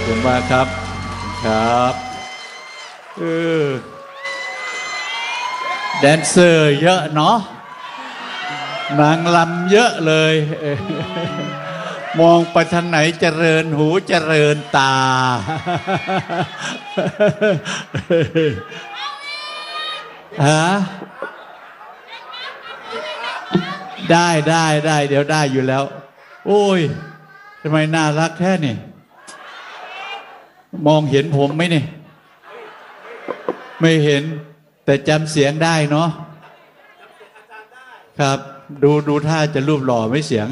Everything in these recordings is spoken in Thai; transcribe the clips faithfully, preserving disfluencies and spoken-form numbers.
คุณมากครับครับเออแดนเซอร์เยอะเนาะนางลำเยอะเลยมองไปทางไหนเจริญหูเจริญตาฮะได้ได้ได้เดี๋ยวได้อยู่แล้วโอ้ยทำไมน่ารักแท้นี่มองเห็นผมไหมนี่ไม่เห็นแต่จำเสียงได้เนาะครับดูดูท่าจะรูปหล่อไม่เสียง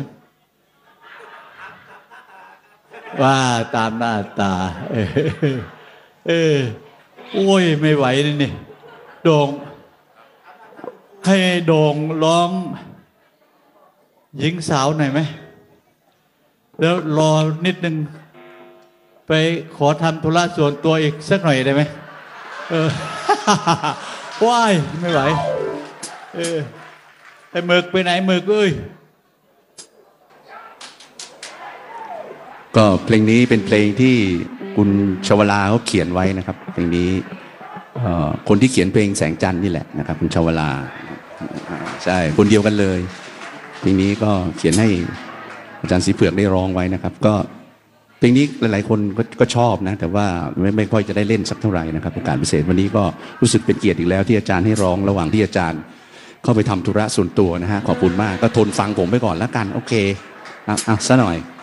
ว่าตามหน้าตาเออเออโอ้ยไม่ไหวเลยนี่โด่งให้โด่งร้องหญิงสาวหน่อยไหมแล้วรอนิดนึงไปขอทำธุระส่วนตัวอีกสักหน่อยได้ไหมเออว้ายไม่ไหวเออไอ้หมึกไปไหนหมึกเอ้ยก็เพลงนี้เป็นเพลงที่คุณชวลาเขาเขียนไว้นะครับเพลงนี้คนที่เขียนเพลงแสงจันทร์นี่แหละนะครับคุณชวลาใช่คนเดียวกันเลยเพลงนี้ก็เขียนให้อาจารย์สีเผือกได้ร้องไว้นะครับก็เพลงนี้หลายๆคนก็ชอบนะแต่ว่าไม่ไม่ค่อยจะได้เล่นสักเท่าไหร่นะครับโอกาสพิเศษวันนี้ก็รู้สึกเป็นเกียรติอีกแล้วที่อาจารย์ให้ร้องระหว่างที่อาจารย์เข้าไปทำธุระส่วนตัวนะฮะขอบคุณมากก็ทนฟังผมไปก่อนแล้วกันโอเคอ่ะอ่ะซะหน่อย